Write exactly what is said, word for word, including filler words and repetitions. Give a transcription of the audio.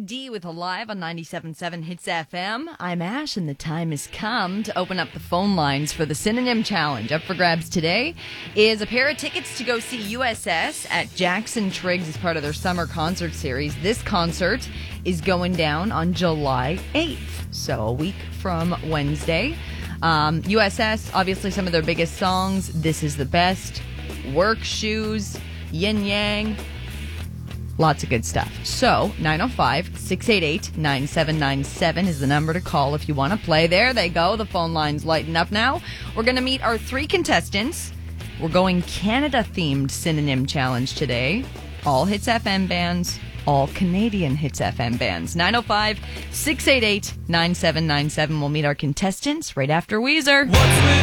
D with Alive on ninety-seven point seven Hits F M. I'm Ash, and the time has come to open up the phone lines for the Synonym Challenge. Up for grabs today is a pair of tickets to go see U S S at Jackson Triggs as part of their summer concert series. This concert is going down on July eighth, so a week from Wednesday. Um, U S S, obviously some of their biggest songs, This Is the Best, Work Shoes, Yin Yang, lots of good stuff. So, nine oh five, six eight eight, nine seven nine seven is the number to call if you want to play. There they go. The phone line's lighting up now. We're going to meet our three contestants. We're going Canada-themed Synonym Challenge today. All Hits F M bands, all Canadian Hits F M bands. nine oh five, six eight eight, nine seven nine seven. We'll meet our contestants right after Weezer. What's with